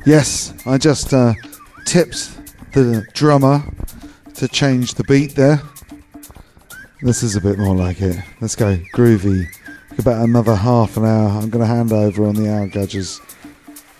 Yes, I just tipped the drummer to change the beat there. This is a bit more like it. Let's go groovy. About another half an hour. I'm going to hand over on the hour gadgets